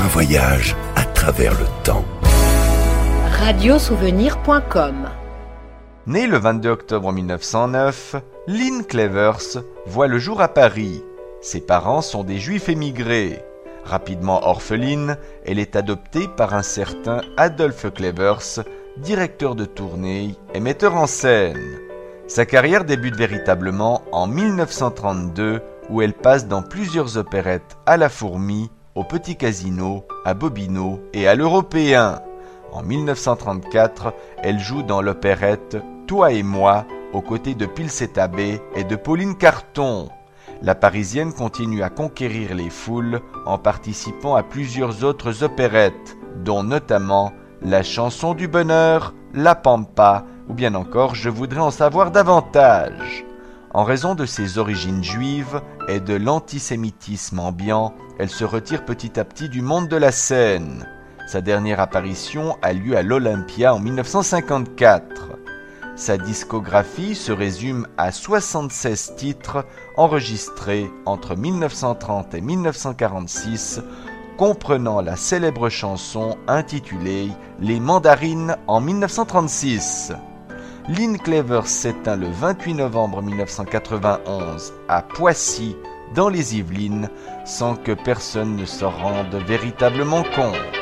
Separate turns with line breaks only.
voyage à travers le temps.
Radiosouvenir.com.
Née le 22 octobre 1909, Lynn Clevers voit le jour à Paris. Ses parents sont des juifs émigrés. Rapidement orpheline, elle est adoptée par un certain Adolphe Clevers, directeur de tournée et metteur en scène. Sa carrière débute véritablement en 1932, où elle passe dans plusieurs opérettes à la Fourmi, au Petit Casino, à Bobino et à l'Européen. En 1934, elle joue dans l'opérette Toi et moi, aux côtés de Pilset Abbé et de Pauline Carton. La Parisienne continue à conquérir les foules en participant à plusieurs autres opérettes, dont notamment La Chanson du Bonheur, La Pampa, ou bien encore Je voudrais en savoir davantage. En raison de ses origines juives et de l'antisémitisme ambiant, elle se retire petit à petit du monde de la scène. Sa dernière apparition a lieu à l'Olympia en 1954. Sa discographie se résume à 76 titres enregistrés entre 1930 et 1946, comprenant la célèbre chanson intitulée « Les Mandarines » en 1936. Lynn Clevers s'éteint le 28 novembre 1991 à Poissy, dans les Yvelines, sans que personne ne s'en rende véritablement compte.